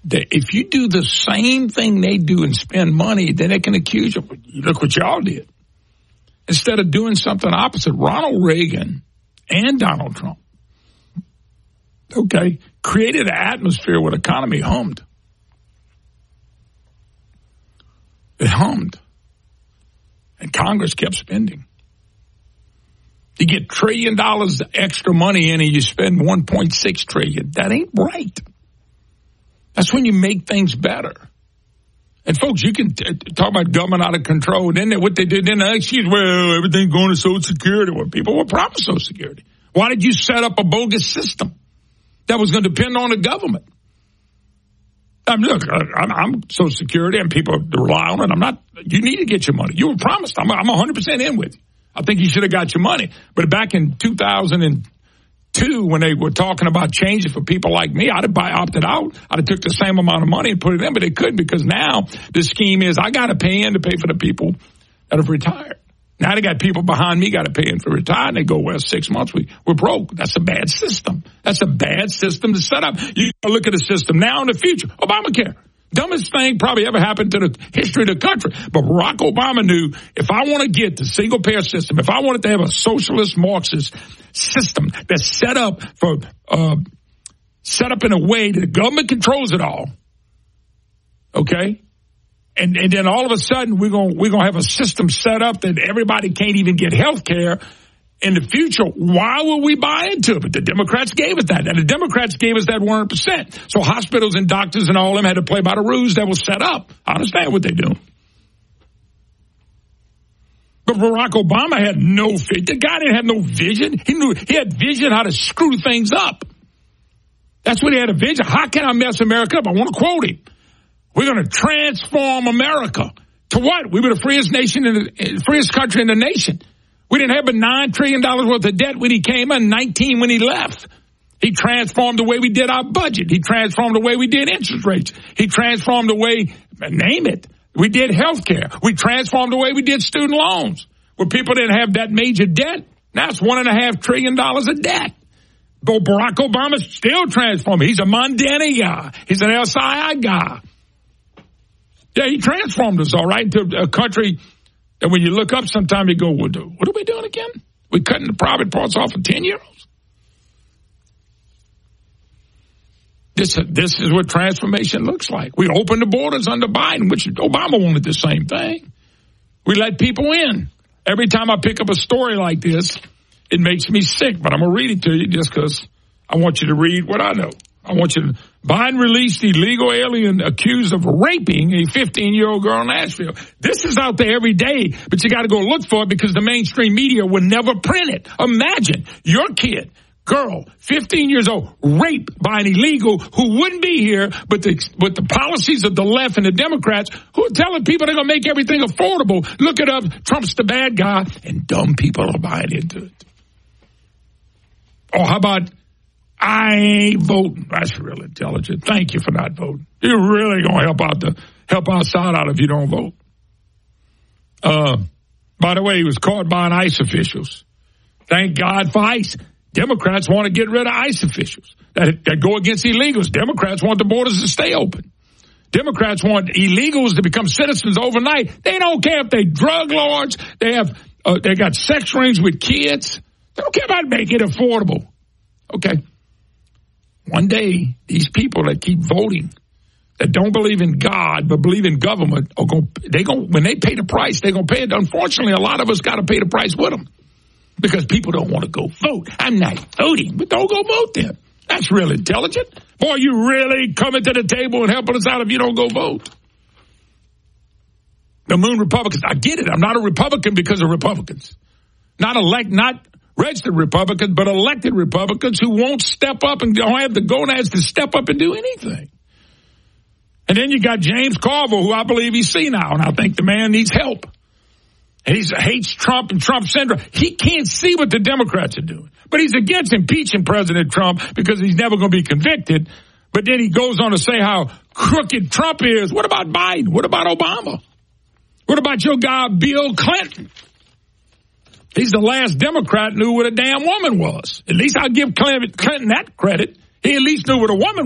if you do the same thing they do and spend money, then they can accuse you. Look what y'all did. Instead of doing something opposite, Ronald Reagan and Donald Trump, created an atmosphere where the economy hummed. It hummed. And Congress kept spending. You get $1 trillion extra money in and you spend $1.6 trillion. That ain't right. That's when you make things better. And folks, you can talk about government out of control. Then what they did, then excuse, well, everything going to Social Security. Well, people were promised Social Security. Why did you set up a bogus system that was going to depend on the government? Look, I'm Social Security and people rely on it. I'm not. You need to get your money. You were promised. I'm 100% in with you. I think you should have got your money. But back in 2002, when they were talking about changes for people like me, I'd have opted out. I'd have took the same amount of money and put it in, but they couldn't because now the scheme is I got to pay in to pay for the people that have retired. Now they got people behind me got to pay in for retirement. They go, well, 6 months, we're broke. That's a bad system. That's a bad system to set up. You look at the system now and the future. Obamacare. Dumbest thing probably ever happened to the history of the country. But Barack Obama knew if I want to get the single-payer system, if I wanted to have a socialist Marxist system that's set up in a way that the government controls it all, okay? And then all of a sudden we're gonna have a system set up that everybody can't even get health care in the future. Why would we buy into it? But the Democrats gave us that. And the Democrats gave us that 100%. So hospitals and doctors and all of them had to play by the rules that was set up. I understand what they're doing. But Barack Obama had no vision. The guy didn't have no vision. He had vision how to screw things up. That's what he had a vision. How can I mess America up? I want to quote him. We're going to transform America. To what? We were the freest freest country in the nation. We didn't have but $9 trillion worth of debt when he came in, 19 when he left. He transformed the way we did our budget. He transformed the way we did interest rates. He transformed the way, name it, we did health care. We transformed the way we did student loans. Where people didn't have that major debt, now it's $1.5 trillion of debt. But Barack Obama's still transforming. He's a Mondani guy. He's an LSI guy. Yeah, he transformed us, all right, into a country that when you look up sometime you go, what are we doing again? We're cutting the private parts off of 10-year-olds? This is what transformation looks like. We opened the borders under Biden, which Obama wanted the same thing. We let people in. Every time I pick up a story like this, it makes me sick, but I'm going to read it to you just because I want you to read what I know. Biden released illegal alien accused of raping a 15-year-old girl in Nashville. This is out there every day, but you got to go look for it because the mainstream media will never print it. Imagine your kid, girl, 15 years old, raped by an illegal who wouldn't be here, but the policies of the left and the Democrats who are telling people they're going to make everything affordable. Look it up. Trump's the bad guy, and dumb people are buying into it. Or how about I ain't voting? That's real intelligent. Thank you for not voting. You're really going to help our side out if you don't vote. By the way, he was caught by ICE officials. Thank God for ICE. Democrats want to get rid of ICE officials that go against illegals. Democrats want the borders to stay open. Democrats want illegals to become citizens overnight. They don't care if they're drug lords. They got sex rings with kids. They don't care about making it affordable. Okay. One day, these people that keep voting, that don't believe in God but believe in government, when they pay the price, they're going to pay it. Unfortunately, a lot of us got to pay the price with them because people don't want to go vote. I'm not voting, but don't go vote then. That's real intelligent. Boy, you really coming to the table and helping us out if you don't go vote. The Moon Republicans, I get it. I'm not a Republican because of Republicans. Not registered Republicans, but elected Republicans who won't step up and don't have the gonads to step up and do anything. And then you got James Carville, who I believe he's senile, and I think the man needs help. And he hates Trump and Trump syndrome. He can't see what the Democrats are doing. But he's against impeaching President Trump because he's never going to be convicted. But then he goes on to say how crooked Trump is. What about Biden? What about Obama? What about your guy, Bill Clinton? He's the last Democrat who knew what a damn woman was. At least I'll give Clinton that credit. He at least knew what a woman